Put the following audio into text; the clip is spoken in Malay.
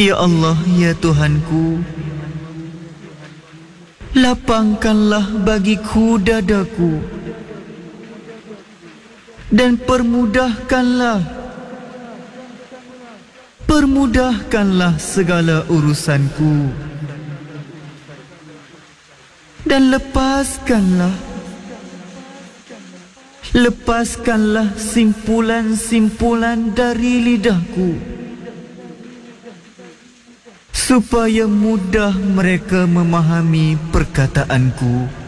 Ya Allah, ya Tuhanku, lapangkanlah bagiku dadaku dan permudahkanlah segala urusanku, dan lepaskanlah simpulan-simpulan dari lidahku, supaya mudah mereka memahami perkataanku.